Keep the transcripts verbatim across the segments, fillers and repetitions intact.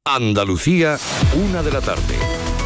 Andalucía, una de la tarde.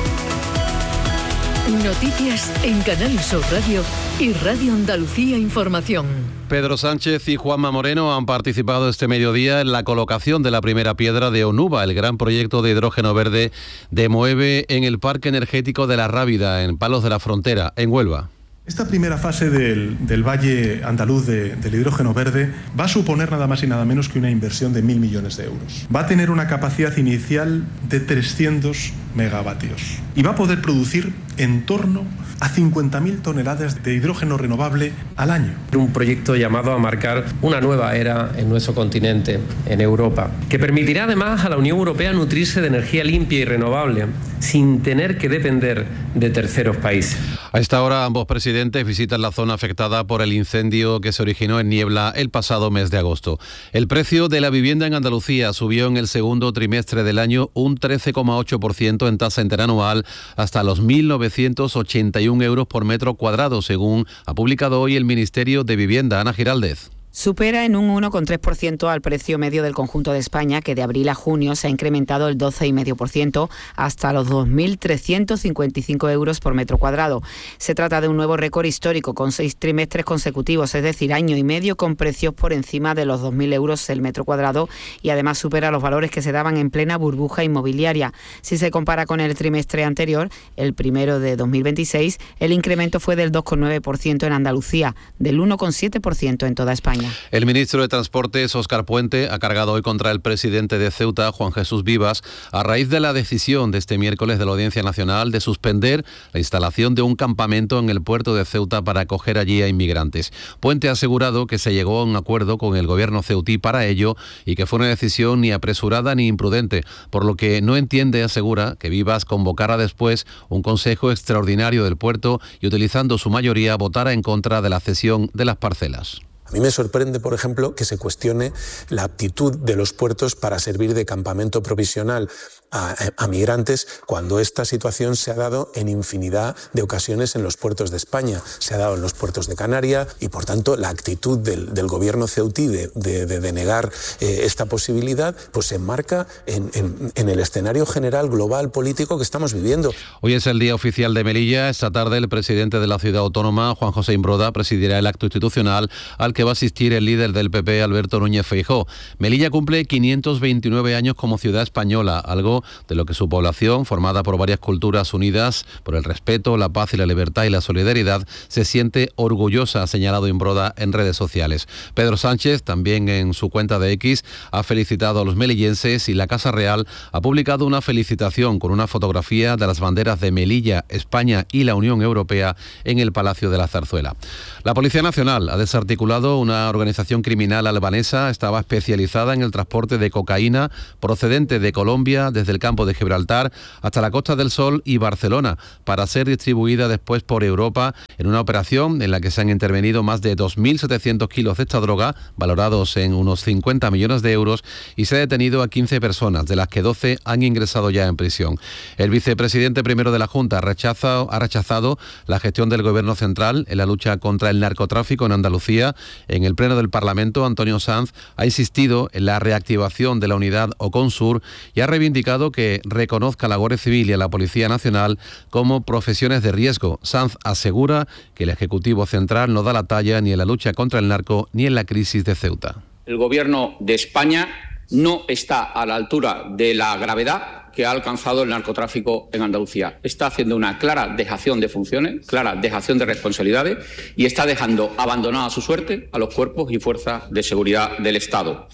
Noticias en Canal Sur Radio y Radio Andalucía Información. Pedro Sánchez y Juanma Moreno han participado este mediodía en la colocación de la primera piedra de Onuba, el gran proyecto de hidrógeno verde de Moeve en el Parque Energético de la Rábida, en Palos de la Frontera, en Huelva. Esta primera fase del, del Valle Andaluz de, del hidrógeno verde va a suponer nada más y nada menos que una inversión de mil millones de euros. Va a tener una capacidad inicial de trescientos megavatios y va a poder producir en torno a cincuenta mil toneladas de hidrógeno renovable al año. Un proyecto llamado a marcar una nueva era en nuestro continente, en Europa, que permitirá además a la Unión Europea nutrirse de energía limpia y renovable, sin tener que depender de terceros países. A esta hora ambos presidentes visitan la zona afectada por el incendio que se originó en Niebla el pasado mes de agosto. El precio de la vivienda en Andalucía subió en el segundo trimestre del año un trece coma ocho por ciento en tasa interanual hasta los mil novecientos ochenta y un euros por metro cuadrado, según ha publicado hoy el Ministerio de Vivienda. Ana Giraldez. Supera en un uno coma tres por ciento al precio medio del conjunto de España, que de abril a junio se ha incrementado el doce coma cinco por ciento hasta los dos mil trescientos cincuenta y cinco euros por metro cuadrado. Se trata de un nuevo récord histórico con seis trimestres consecutivos, es decir, año y medio con precios por encima de los dos mil euros el metro cuadrado, y además supera los valores que se daban en plena burbuja inmobiliaria. Si se compara con el trimestre anterior, el primero de dos mil veintiséis, el incremento fue del dos coma nueve por ciento en Andalucía, del uno coma siete por ciento en toda España. El ministro de Transportes, Óscar Puente, ha cargado hoy contra el presidente de Ceuta, Juan Jesús Vivas, a raíz de la decisión de este miércoles de la Audiencia Nacional de suspender la instalación de un campamento en el puerto de Ceuta para acoger allí a inmigrantes. Puente ha asegurado que se llegó a un acuerdo con el gobierno ceutí para ello y que fue una decisión ni apresurada ni imprudente, por lo que no entiende, asegura, que Vivas convocara después un consejo extraordinario del puerto y, utilizando su mayoría, votara en contra de la cesión de las parcelas. A mí me sorprende, por ejemplo, que se cuestione la aptitud de los puertos para servir de campamento provisional a, a migrantes cuando esta situación se ha dado en infinidad de ocasiones en los puertos de España. Se ha dado en los puertos de Canarias y, por tanto, la actitud del, del gobierno ceutí de, de, de denegar eh, esta posibilidad pues se enmarca en, en, en el escenario general global político que estamos viviendo. Hoy es el día oficial de Melilla. Esta tarde el presidente de la ciudad autónoma, Juan José Imbroda, presidirá el acto institucional al que va a asistir el líder del P P, Alberto Núñez Feijóo. Melilla cumple quinientos veintinueve años como ciudad española, algo de lo que su población, formada por varias culturas unidas por el respeto, la paz y la libertad y la solidaridad, se siente orgullosa, ha señalado Imbroda en redes sociales. Pedro Sánchez, también en su cuenta de X, ha felicitado a los melillenses y la Casa Real ha publicado una felicitación con una fotografía de las banderas de Melilla, España y la Unión Europea en el Palacio de la Zarzuela. La Policía Nacional ha desarticulado una organización criminal albanesa. Estaba especializada en el transporte de cocaína procedente de Colombia desde el campo de Gibraltar hasta la Costa del Sol y Barcelona para ser distribuida después por Europa en una operación en la que se han intervenido más de dos mil setecientos kilos de esta droga, valorados en unos cincuenta millones de euros, y se ha detenido a quince personas, de las que doce han ingresado ya en prisión. El vicepresidente primero de la Junta rechaza, ha rechazado la gestión del Gobierno central en la lucha contra el narcotráfico en Andalucía. En el Pleno del Parlamento, Antonio Sanz ha insistido en la reactivación de la unidad Oconsur y ha reivindicado que reconozca a la Guardia Civil y a la Policía Nacional como profesiones de riesgo. Sanz asegura que el Ejecutivo Central no da la talla ni en la lucha contra el narco ni en la crisis de Ceuta. El Gobierno de España no está a la altura de la gravedad que ha alcanzado el narcotráfico en Andalucía. Está haciendo una clara dejación de funciones, clara dejación de responsabilidades, y está dejando abandonada a su suerte a los cuerpos y fuerzas de seguridad del Estado.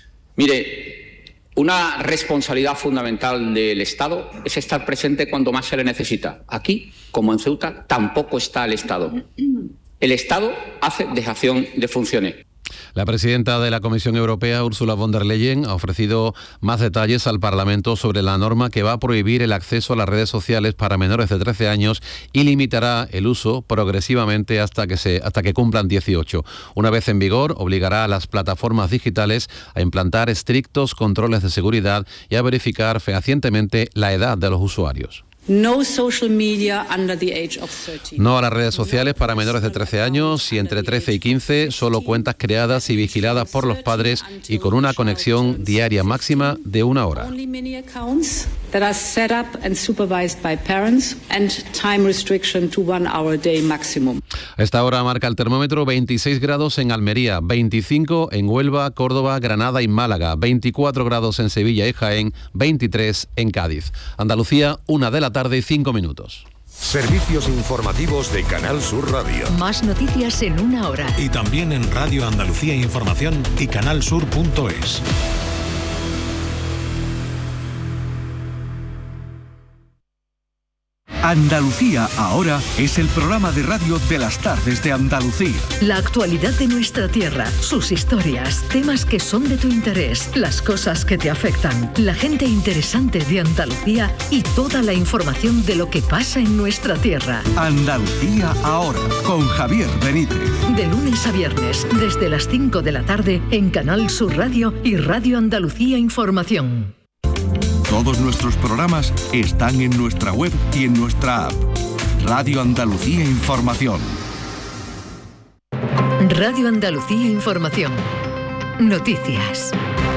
Mire, una responsabilidad fundamental del Estado es estar presente cuando más se le necesita. Aquí, como en Ceuta, tampoco está el Estado. El Estado hace dejación de funciones. La presidenta de la Comisión Europea, Ursula von der Leyen, ha ofrecido más detalles al Parlamento sobre la norma que va a prohibir el acceso a las redes sociales para menores de trece años y limitará el uso progresivamente hasta que, se, hasta que cumplan dieciocho. Una vez en vigor, obligará a las plataformas digitales a implantar estrictos controles de seguridad y a verificar fehacientemente la edad de los usuarios. No social media under the age of thirteen. No a las redes sociales para menores de trece años y entre trece y quince, solo cuentas creadas y vigiladas por los padres y con una conexión diaria máxima de una hora. Only mini accounts that are set up and supervised by parents and time restriction to one hour a day maximum. A esta hora marca el termómetro veintiséis grados en Almería, veinticinco en Huelva, Córdoba, Granada y Málaga, veinticuatro grados en Sevilla y Jaén, veintitrés en Cádiz. Andalucía, una de la tarde y cinco minutos. Servicios informativos de Canal Sur Radio. Más noticias en una hora. Y también en Radio Andalucía Información y canalsur punto es. Andalucía ahora es el programa de radio de las tardes de Andalucía. La actualidad de nuestra tierra, sus historias, temas que son de tu interés, las cosas que te afectan, la gente interesante de Andalucía y toda la información de lo que pasa en nuestra tierra. Andalucía ahora, con Javier Benítez. De lunes a viernes, desde las cinco de la tarde, en Canal Sur Radio y Radio Andalucía Información. Todos nuestros programas están en nuestra web y en nuestra app. Radio Andalucía Información. Radio Andalucía Información. Noticias.